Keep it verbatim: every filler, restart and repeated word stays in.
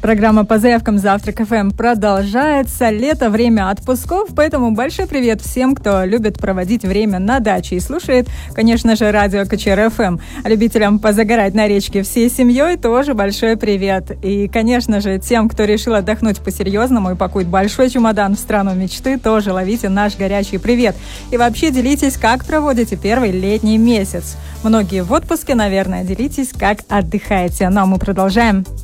Программа по заявкам «Завтрак эф эм» продолжается. Лето, время отпусков, поэтому большой привет всем, кто любит проводить время на даче и слушает, конечно же, радио ка че эр эф эм. А любителям позагорать на речке всей семьей тоже большой привет. И, конечно же, тем, кто решил отдохнуть по-серьезному и пакует большой чемодан в страну мечты, тоже ловите наш горячий привет. И вообще делитесь, как проводите первый летний месяц. Многие в отпуске, наверное, делитесь, как отдыхаете. Ну а мы продолжаем.